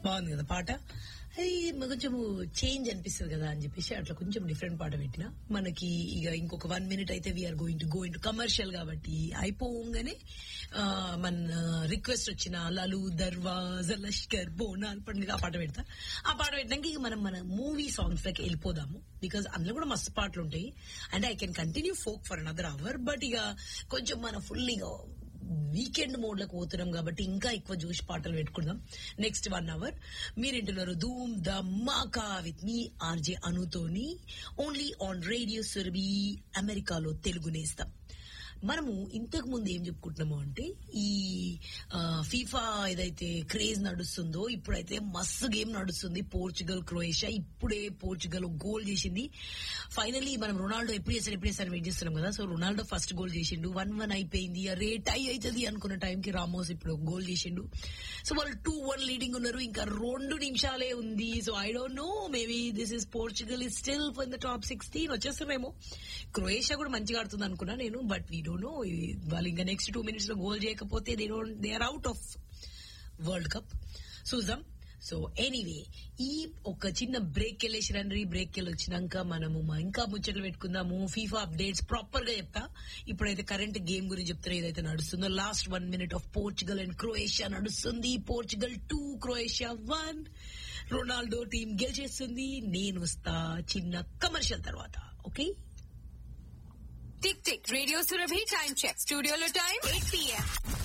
బాగుంది కదా పాట. అది కొంచెము చేంజ్ అనిపిస్తుంది కదా అని చెప్పేసి అట్లా కొంచెం డిఫరెంట్ పాట పెట్టిన. మనకి ఇక ఇంకొక 1 minute అయితే we are going to go in to commercial కాబట్టి అయిపోగానే మన రిక్వెస్ట్ వచ్చిన లలు దర్వాజ లష్కర్ బోనాల్ పండుగ ఆ పాట పెడతా. ఆ పాట పెట్టడానికి ఇక మనం మన మూవీ సాంగ్స్ లకి వెళ్ళిపోదాము. బికాస్ అందులో కూడా మస్తు పాటలు ఉంటాయి. And I can continue folk for another hour. But ఇక కొంచెం మన ఫుల్ ఇక వీకెండ్ మోడ్ లకు పోతున్నాం కాబట్టి ఇంకా ఎక్కువ జోష్ పాటలు పెట్టుకుందాం. Next 1 hour మీరింటున్నారు Dhoom Dhamaka with me RJ అనుతోని only on radio Surabhi అమెరికాలో తెలుగు నేస్తాం. మనము ఇంతకు ముందు ఏం చెప్పుకుంటున్నాము అంటే ఈ ఫీఫా ఏదైతే క్రేజ్ నడుస్తుందో ఇప్పుడైతే మస్తు గేమ్ నడుస్తుంది. Portugal Croatia. ఇప్పుడే పోర్చుగల్ గోల్ చేసింది. ఫైనలీ మనం రొనాల్డో ఎప్పుడు చేస్తారని వెయిట్ చేస్తున్నాం కదా. సో రొనాల్డో ఫస్ట్ గోల్ చేసిండు. 1-1 అయిపోయింది. అరే టై అవుతుంది అనుకున్న టైంకి రామోస్ ఇప్పుడు గోల్ చేసిండు. సో వాళ్ళు 2-1 లీడింగ్ ఉన్నారు. ఇంకా 2 నిమిషాలే ఉంది. So I don't know, maybe this is Portugal is still in the top 16 వచ్చేస్తున్నామేమో. Croatia కూడా మంచిగా ఆడుతుంది అనుకున్నా నేను. But we don't know. వాళ్ళు ఇంకా నెక్స్ట్ 2 minutes లో గోల్ చేయకపోతే they are out of world cup. చూద్దాం. సో ఎనీవే ఈ ఒక చిన్న బ్రేక్ వెళ్ళేసి రండి. బ్రేక్ వెళ్ళి వచ్చినాక మనము ఇంకా ముచ్చట్లు పెట్టుకుందాము. ఫీఫా అప్డేట్స్ ప్రాపర్ గా చెప్తా. ఇప్పుడైతే కరెంట్ గేమ్ గురించి చెప్తారు ఏదైతే నడుస్తుందో. Last 1 minute of Portugal and Croatia నడుస్తుంది. Portugal 2 Croatia 1. Ronaldo team గెలిచేస్తుంది. నేను వస్తా చిన్న కమర్షియల్ తర్వాత. Okay. Tick tick radio Surabhi time check. స్టూడియోలో టైం 8 PM.